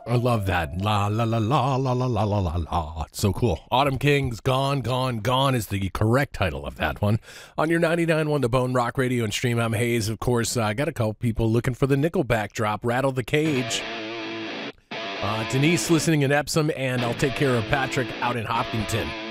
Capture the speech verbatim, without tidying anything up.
I love that. La, la, la, la, la, la, la, la, la, la. It's so cool. Autumn Kings, Gone, Gone, Gone is the correct title of that one. On your ninety-nine point one The Bone Rock Radio and Stream, I'm Hayes. Of course, I uh, got a couple people looking for the Nickelback drop, Rattle the Cage. Uh, Denise listening in Epsom, and I'll take care of Patrick out in Hopkinton.